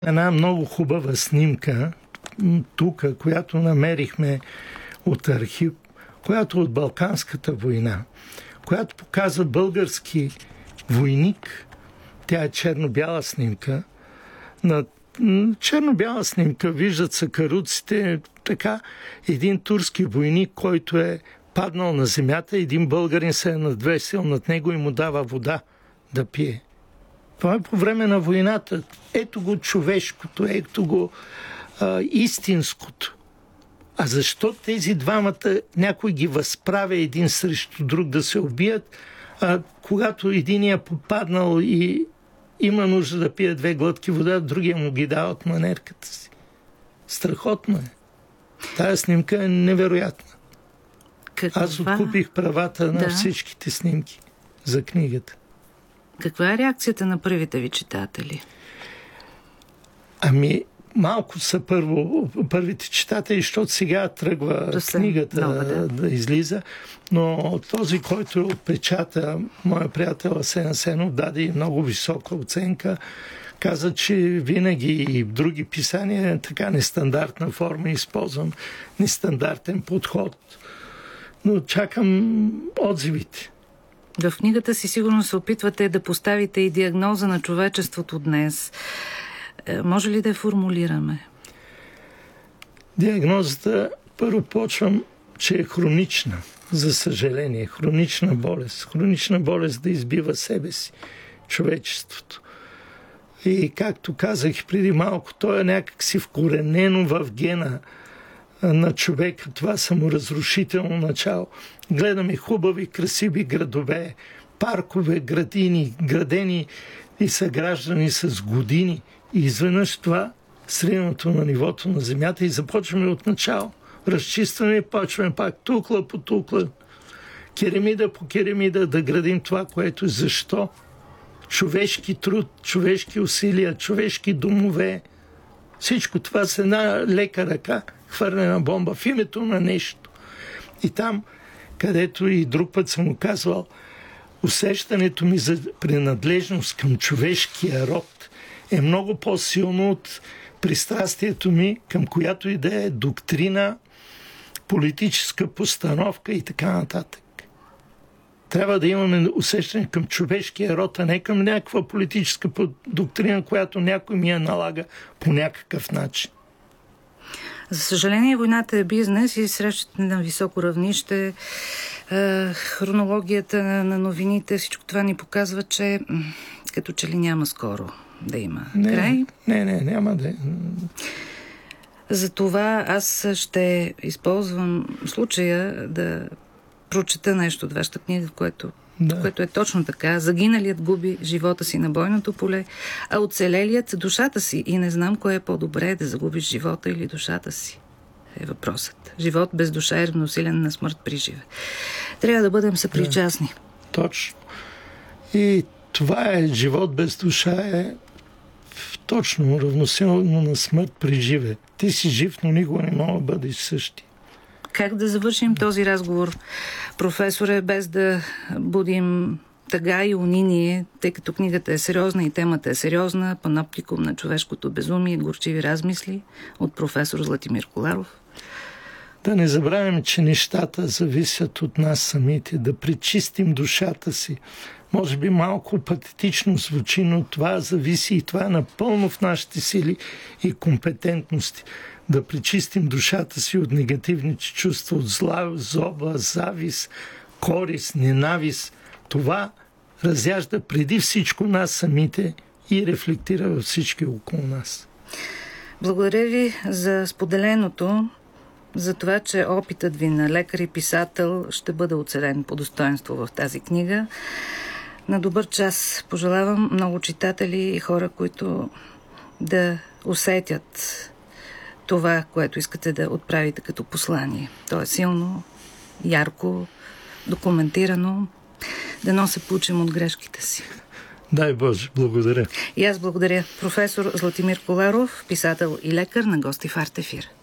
Една много хубава снимка тук, която намерихме от архив, която от Балканската война, която показва български войник. Тя е черно-бяла снимка. На черно-бяла снимка виждат се каруците, така един турски войник, който е паднал на земята, един българин се е надвесил над него и му дава вода да пие. Това е по време на войната. Ето го човешкото, ето го истинското. А защо тези двамата някой ги възправя един срещу друг да се убият, а когато единия попаднал и има нужда да пие 2 глътки вода, другия му ги дава от манерката си. Страхотно е. Тая снимка е невероятна. Аз откупих правата на всичките снимки за книгата. Каква е реакцията на първите ви читатели? Малко са първите читатели, защото сега тръгва книгата да излиза, но този, който отпечата, моя приятел Асен Асенов, даде много висока оценка. Каза, че винаги и в други писания така нестандартна форма използвам, нестандартен подход. Но чакам отзивите. В книгата си сигурно се опитвате да поставите и диагноза на човечеството днес. Може ли да я формулираме? Диагнозата, първо почвам, че е хронична. За съжаление, хронична болест. Хронична болест да избива себе си, човечеството. И както казах преди малко, то е някак си вкоренено в гена на човека. Това саморазрушително начало. Гледаме хубави, красиви градове, паркове, градини, градени и съграждани с години. И изведнъж това средното на нивото на земята и започваме от начало. Разчистваме и почваме пак тухла по тухла, керемида по керемида да градим това, което е. Защо? Човешки труд, човешки усилия, човешки домове. Всичко това с една лека ръка, хвърлена бомба в името на нещо. И там, където и друг път съм му казвал, усещането ми за принадлежност към човешкия род е много по-силно от пристрастието ми към която и да е доктрина, политическа постановка и така нататък. Трябва да имаме усещане към човешкия род, а не към някаква политическа доктрина, която някой ми я налага по някакъв начин. За съжаление, войната е бизнес и срещате на високо равнище. Хронологията на новините, всичко това ни показва, че като че ли няма скоро да има край. Не, няма да. Затова аз ще използвам случая да прочета нещо от вашата книга, което е точно така. Загиналият губи живота си на бойното поле, а оцелелият душата си. И не знам кое е по-добре, да загубиш живота или душата си. Е въпросът. Живот без душа е равносилен на смърт при живе. Трябва да бъдем съпричастни. Точно. И това е живот без душа е точно равносилно на смърт при живе. Ти си жив, но никога не мога да бъдеш същи. Как да завършим този разговор, професоре, без да будим тъга и униние, тъй като книгата е сериозна и темата е сериозна, паноптикум на човешкото безумие, горчиви размисли от професор Златимир Коларов? Да не забравяме, че нещата зависят от нас самите, да пречистим душата си. Може би малко патетично звучи, но това зависи и това е напълно в нашите сили и компетентности. Да пречистим душата си от негативните чувства, от злоба, завист, корист, ненавист. Това разяжда преди всичко нас самите и рефлектира във всички около нас. Благодаря ви за споделеното, за това, че опитът ви на лекар и писател ще бъде оценен по достоинство в тази книга. На добър час пожелавам много читатели и хора, които да усетят това, което искате да отправите като послание. То е силно, ярко, документирано. Дано се получим от грешките си. Дай Боже, благодаря. И аз благодаря. Професор Златимир Коларов, писател и лекар, на гости в Арт Ефир.